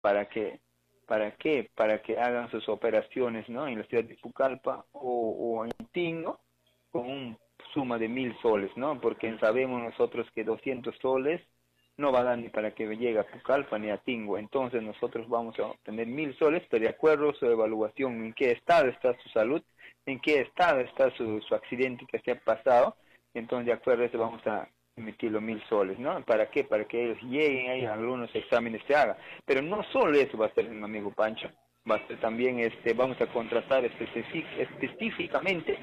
¿Para qué? ¿Para qué? Para que hagan sus operaciones, ¿no? En la ciudad de Pucallpa o en Tingo con un suma de 1.000 soles, ¿no? Porque sabemos nosotros que 200 soles no va a dar ni para que llegue a Pucallpa ni a Tingo. Entonces nosotros vamos a obtener 1.000 soles, pero de acuerdo a su evaluación, en qué estado está su salud, en qué estado está su accidente que se ha pasado. Entonces de acuerdo a eso vamos a emitir los 1.000 soles, ¿no? ¿Para qué? Para que ellos lleguen ahí, algunos exámenes se hagan. Pero no solo eso va a ser, mi amigo Pancho. Va a ser también, vamos a contratar específicamente,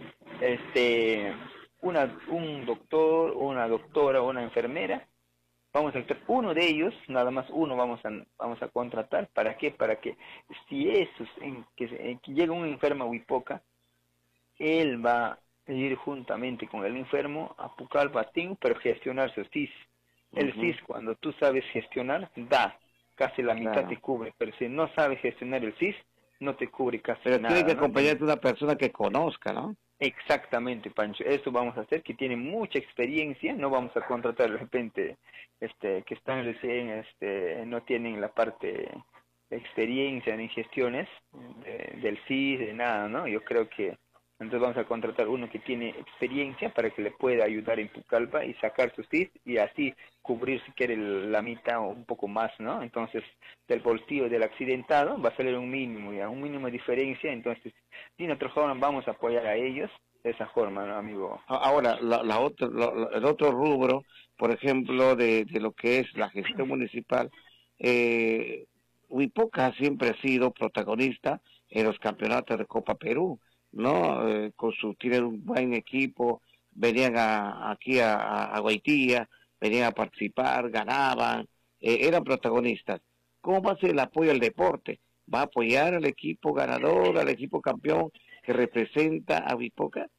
un doctor, una doctora, una enfermera. Vamos a hacer uno de ellos, nada más uno vamos a contratar. ¿Para qué? Para que si que llega un enfermo a Huipoca, él va a ir juntamente con el enfermo a Pucallpa, pero gestionar su CIS. El Ujú, CIS, cuando tú sabes gestionar, da, casi la mitad te claro. cubre, pero si no sabes gestionar el CIS, no te cubre casi Pero tiene que nada, ¿no? acompañarte una persona que conozca, ¿no? Exactamente, Pancho. Eso vamos a hacer, que tiene mucha experiencia. No vamos a contratar de repente, que están recién, no tienen la parte de experiencia en gestiones del CIS, de nada, ¿no? Yo creo que entonces vamos a contratar uno que tiene experiencia para que le pueda ayudar en Pucallpa y sacar sus CIS y así cubrir si quiere la mitad o un poco más, ¿no? Entonces del bolsillo del accidentado va a salir un mínimo, ya, un mínimo de diferencia. Entonces y nosotros vamos a apoyar a ellos de esa forma, ¿no, amigo? Ahora, el otro rubro, por ejemplo, de lo que es la gestión municipal, eh, Huipoca siempre ha sido protagonista en los campeonatos de Copa Perú, ¿no? Tienen un buen equipo, venían aquí a Guaitía, venían a participar, ganaban, eran protagonistas. ¿Cómo va a ser el apoyo al deporte? ¿Va a apoyar al equipo ganador, al equipo campeón que representa a Huipoca?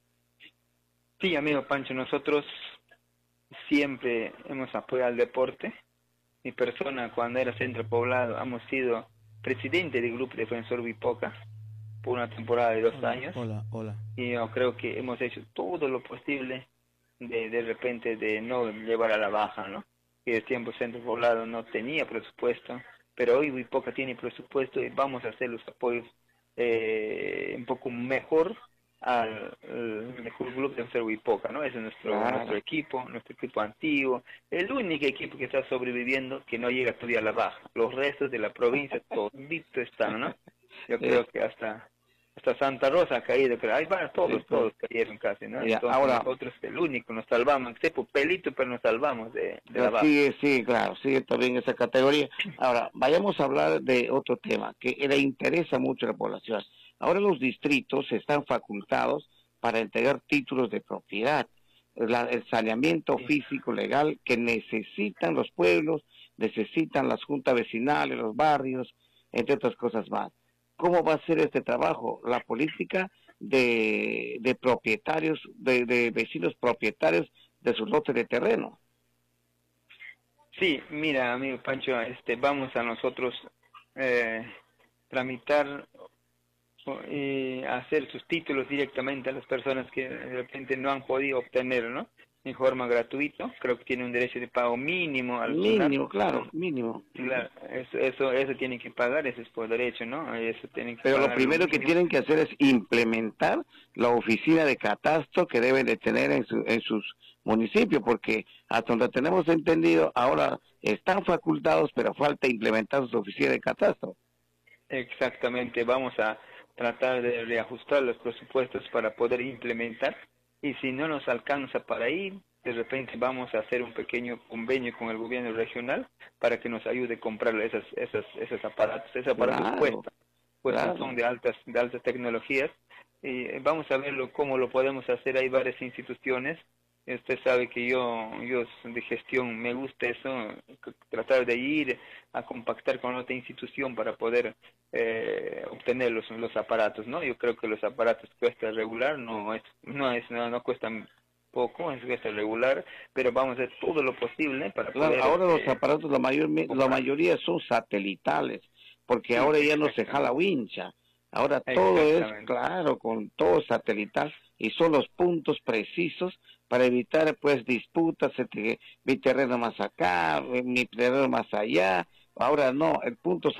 Sí, amigo Pancho, nosotros siempre hemos apoyado al deporte. Mi persona, cuando era centro poblado, hemos sido presidente del Grupo Defensor Wipoca por una temporada de 2 años. Hola, hola. Y yo creo que hemos hecho todo lo posible de repente de no llevar a la baja, ¿no? Que el tiempo centro poblado no tenía presupuesto, pero hoy Wipoca tiene presupuesto y vamos a hacer los apoyos un poco mejor al mejor club de ser Wipoca, ¿no? Ese es nuestro Claro. equipo antiguo, el único equipo que está sobreviviendo que no llega todavía a la baja. Los restos de la provincia todito están, ¿no? Yo Eh, creo que hasta Santa Rosa ha caído, pero ahí van sí, pues, todos cayeron casi, ¿no? ya, Entonces ahora, nosotros el único nos salvamos, excepto pelito, pero nos salvamos de la baja. sigue, sí, claro, sigue también esa categoría. Ahora, vayamos a hablar de otro tema que le interesa mucho a la población. Ahora los distritos están facultados para entregar títulos de propiedad, el saneamiento Sí. físico legal que necesitan los pueblos, necesitan las juntas vecinales, los barrios, entre otras cosas más. ¿Cómo va a ser este trabajo? La política de propietarios, de vecinos propietarios de sus lotes de terreno. Sí, mira, amigo Pancho, vamos a nosotros eh, tramitar y hacer sus títulos directamente a las personas que de repente no han podido obtener, ¿no? En forma gratuita. Creo que tiene un derecho de pago mínimo al SUNAT. Mínimo, claro, mínimo. Claro, eso tienen que pagar, eso es por derecho, ¿no? Eso tienen que Pero lo pagar lo primero que mínimo. tienen que hacer es implementar la oficina de catastro que deben de tener en sus municipios, porque hasta donde tenemos entendido, ahora están facultados, pero falta implementar su oficina de catastro. Exactamente, vamos a tratar de reajustar los presupuestos para poder implementar y si no nos alcanza para ir, de repente vamos a hacer un pequeño convenio con el gobierno regional para que nos ayude a comprar esos aparatos. Esos aparatos Claro, cuestan, son claro. de altas tecnologías y vamos a verlo cómo lo podemos hacer. Hay varias instituciones. Usted sabe que yo de gestión me gusta eso, tratar de ir a compactar con otra institución para poder obtener los aparatos, ¿no? Yo creo que los aparatos cuesta regular, no cuestan poco, es cuesta regular, pero vamos a hacer todo lo posible para Claro, poder ahora los aparatos, la comprar. mayoría son satelitales, porque Sí, ahora ya no se jala exactamente, wincha, ahora todo es, exactamente, claro, con todo satelital, y son los puntos precisos para evitar, pues, disputas entre mi terreno más acá, mi terreno más allá, Ahora no, el punto